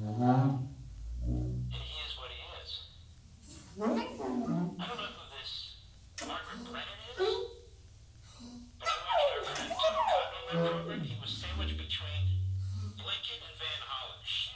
And he is what he is. I don't know who this Margaret Brennan is, but I watched our friend Tim Cotton on that program. He was sandwiched between Blinken and Van Hollen. She